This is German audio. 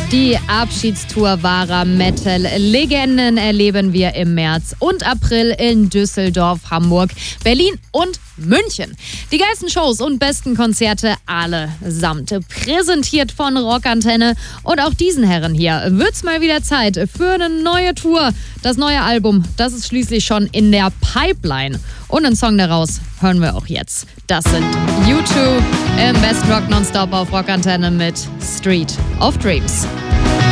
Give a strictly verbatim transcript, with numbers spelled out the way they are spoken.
Die Abschiedstour wahrer Metal-Legenden erleben wir im März und April in Düsseldorf, Hamburg, Berlin und München. Die geilsten Shows und besten Konzerte allesamt. Präsentiert von Rockantenne. Und auch diesen Herren hier wird's mal wieder Zeit für eine neue Tour. Das neue Album, das ist schließlich schon in der Pipeline. Und einen Song daraus hören wir auch jetzt. Das sind U zwei im Best Rock Nonstop auf Rockantenne mit Street of Dreams.